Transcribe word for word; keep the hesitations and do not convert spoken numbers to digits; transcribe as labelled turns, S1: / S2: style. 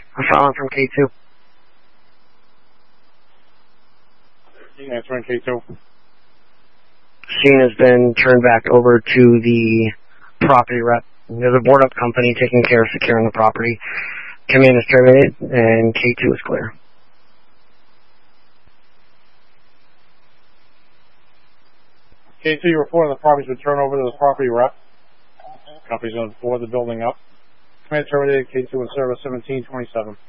S1: I'm following from K two.
S2: Answering K two.
S1: Scene has been turned back over to the property rep. There's a board-up company taking care of securing the property. Command is terminated, and K two is clear.
S2: K two, you reported the property's been turned over to the property rep. Company's going to board the building up. Command terminated, K two in service seventeen twenty-seven.